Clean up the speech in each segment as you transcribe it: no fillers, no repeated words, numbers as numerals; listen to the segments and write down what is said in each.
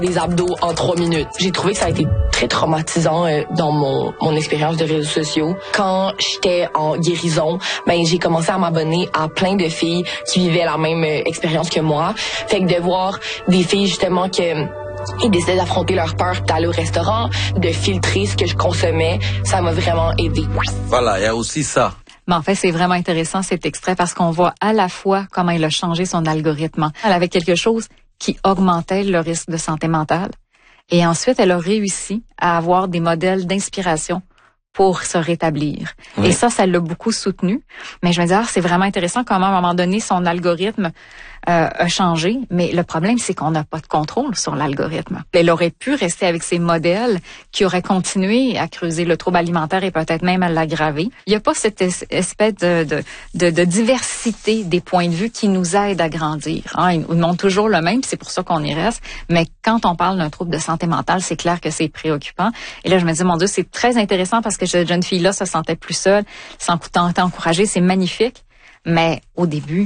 des abdos en 3 minutes. J'ai trouvé que ça a été très traumatisant dans mon expérience de réseaux sociaux. Quand j'étais en guérison, j'ai commencé à m'abonner à plein de filles qui vivaient la même expérience que moi. Fait que de voir des filles justement ils décidaient d'affronter leur peur, d'aller au restaurant, de filtrer ce que je consommais, ça m'a vraiment aidé. Voilà, il y a aussi ça. Mais en fait, c'est vraiment intéressant cet extrait parce qu'on voit à la fois comment il a changé son algorithme. Elle avait quelque chose qui augmentait le risque de santé mentale. Et ensuite, elle a réussi à avoir des modèles d'inspiration pour se rétablir. Oui. Et ça l'a beaucoup soutenu. Mais je me dis, c'est vraiment intéressant comment, à un moment donné, son algorithme a changé. Mais le problème, c'est qu'on n'a pas de contrôle sur l'algorithme. Elle aurait pu rester avec ces modèles qui auraient continué à creuser le trouble alimentaire et peut-être même à l'aggraver. Il n'y a pas cette espèce de diversité des points de vue qui nous aide à grandir. Ils nous montrent toujours le même, c'est pour ça qu'on y reste. Mais quand on parle d'un trouble de santé mentale, c'est clair que c'est préoccupant. Et là, je me dis, mon Dieu, c'est très intéressant parce que cette jeune fille-là se sentait plus seule, s'en encourager, c'est magnifique. Mais au début,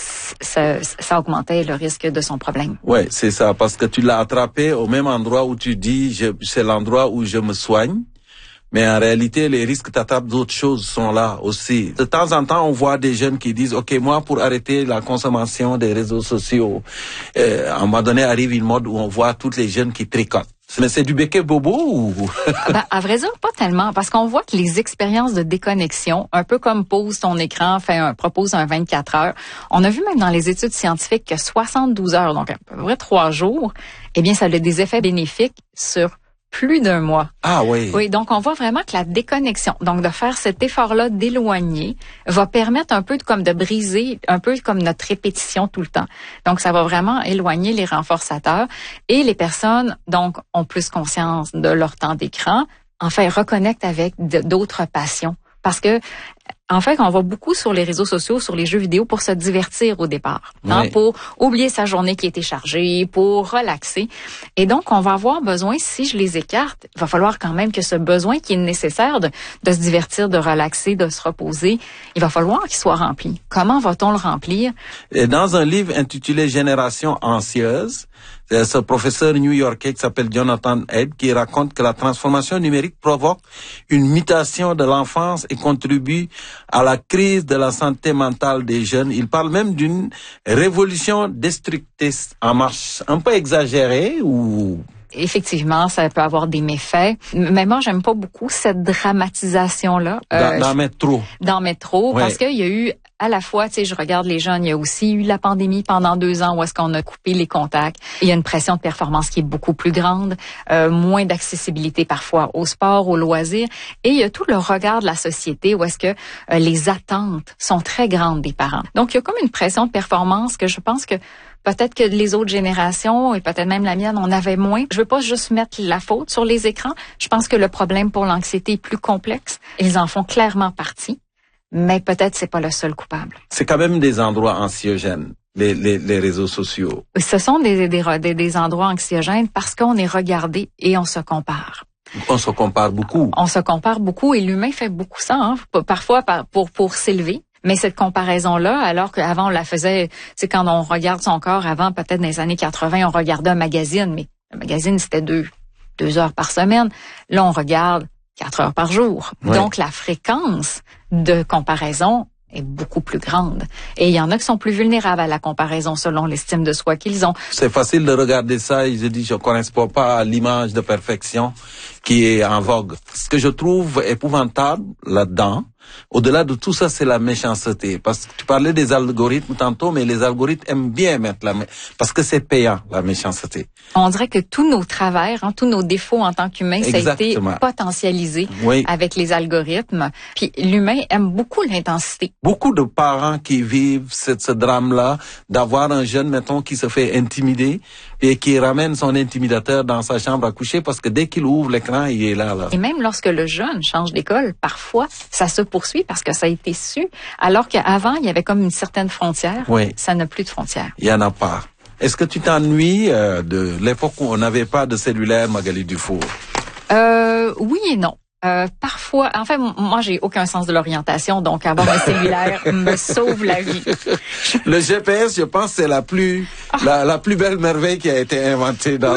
ça augmentait le risque de son problème. Ouais, c'est ça, parce que tu l'as attrapé au même endroit où tu dis, c'est l'endroit où je me soigne. Mais en réalité, les risques t'attrapent d'autres choses sont là aussi. De temps en temps, on voit des jeunes qui disent, OK, moi, pour arrêter la consommation des réseaux sociaux, à un moment donné, arrive une mode où on voit toutes les jeunes qui tricotent. Mais c'est du béquet bobo ou? À vrai dire, pas tellement, parce qu'on voit que les expériences de déconnexion, un peu comme pose ton écran, propose un 24 heures, on a vu même dans les études scientifiques que 72 heures, donc à peu près 3 jours, ça a des effets bénéfiques sur plus d'1 mois. Ah oui. Oui, donc on voit vraiment que la déconnexion, donc de faire cet effort-là d'éloigner, va permettre un peu de briser, un peu comme notre répétition tout le temps. Donc ça va vraiment éloigner les renforçateurs et les personnes, donc, ont plus conscience de leur temps d'écran, reconnectent avec d'autres passions. Parce que, on va beaucoup sur les réseaux sociaux, sur les jeux vidéo pour se divertir au départ, oui. Pour oublier sa journée qui était chargée, pour relaxer. Et donc, on va avoir besoin, si je les écarte, il va falloir quand même que ce besoin qui est nécessaire de se divertir, de relaxer, de se reposer, il va falloir qu'il soit rempli. Comment va-t-on le remplir? Et dans un livre intitulé Génération anxieuse, c'est ce professeur new-yorkais qui s'appelle Jonathan Haidt qui raconte que la transformation numérique provoque une mutation de l'enfance et contribue à la crise de la santé mentale des jeunes. Il parle même d'une révolution destructrice en marche. Un peu exagérée ou... Effectivement, ça peut avoir des méfaits. Mais moi, j'aime pas beaucoup cette dramatisation-là. D'en mettre trop. D'en mettre trop, ouais. Parce qu'il y a eu, à la fois, je regarde les jeunes, il y a aussi eu la pandémie pendant 2 ans où est-ce qu'on a coupé les contacts. Il y a une pression de performance qui est beaucoup plus grande, moins d'accessibilité parfois au sport, aux loisirs. Et il y a tout le regard de la société où est-ce que les attentes sont très grandes des parents. Donc, il y a comme une pression de performance que je pense que peut-être que les autres générations, et peut-être même la mienne, on avait moins. Je veux pas juste mettre la faute sur les écrans. Je pense que le problème pour l'anxiété est plus complexe. Ils en font clairement partie, mais peut-être c'est pas le seul coupable. C'est quand même des endroits anxiogènes, les réseaux sociaux. Ce sont des endroits anxiogènes parce qu'on est regardé et on se compare. On se compare beaucoup. On se compare beaucoup et l'humain fait beaucoup ça, parfois pour s'élever. Mais cette comparaison-là, alors qu'avant on la faisait, c'est quand on regarde son corps, avant peut-être dans les années 80, on regardait un magazine, mais le magazine c'était 2 heures par semaine. Là, on regarde 4 heures par jour. Ouais. Donc la fréquence de comparaison est beaucoup plus grande. Et il y en a qui sont plus vulnérables à la comparaison selon l'estime de soi qu'ils ont. C'est facile de regarder ça et je dis, je ne correspond pas à l'image de perfection qui est en vogue. Ce que je trouve épouvantable là-dedans, au-delà de tout ça, c'est la méchanceté. Parce que tu parlais des algorithmes tantôt, mais les algorithmes aiment bien mettre parce que c'est payant, la méchanceté. On dirait que tous nos travers, tous nos défauts en tant qu'humain, ça a été potentialisé avec les algorithmes. Puis l'humain aime beaucoup l'intensité. Beaucoup de parents qui vivent ce drame-là, d'avoir un jeune, mettons, qui se fait intimider et qui ramène son intimidateur dans sa chambre à coucher parce que dès qu'il ouvre l'écran, il est là. Et même lorsque le jeune change d'école, parfois, ça se poursuit parce que ça a été su, alors qu'avant, il y avait comme une certaine frontière. Oui. Ça n'a plus de frontière. Il n'y en a pas. Est-ce que tu t'ennuies de l'époque où on n'avait pas de cellulaire, Magali Dufour? Oui et non. Parfois, en fait, moi, j'ai aucun sens de l'orientation, donc avoir un cellulaire me sauve la vie. Le GPS, je pense, c'est la plus belle merveille qui a été inventée dans